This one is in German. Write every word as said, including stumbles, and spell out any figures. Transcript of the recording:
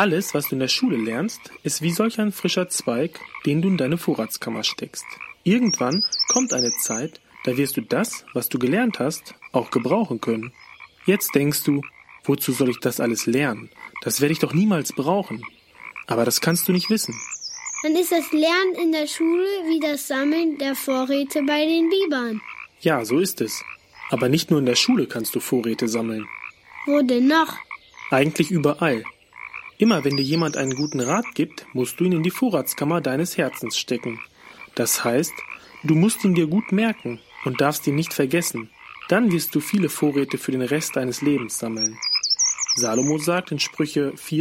Alles, was du in der Schule lernst, ist wie solch ein frischer Zweig, den du in deine Vorratskammer steckst. Irgendwann kommt eine Zeit, da wirst du das, was du gelernt hast, auch gebrauchen können. Jetzt denkst du, wozu soll ich das alles lernen? Das werde ich doch niemals brauchen. Aber das kannst du nicht wissen. Dann ist das Lernen in der Schule wie das Sammeln der Vorräte bei den Bibern. Ja, so ist es. Aber nicht nur in der Schule kannst du Vorräte sammeln. Wo denn noch? Eigentlich überall. Immer wenn dir jemand einen guten Rat gibt, musst du ihn in die Vorratskammer deines Herzens stecken. Das heißt, du musst ihn dir gut merken und darfst ihn nicht vergessen. Dann wirst du viele Vorräte für den Rest deines Lebens sammeln. Salomo sagt in Sprüche vier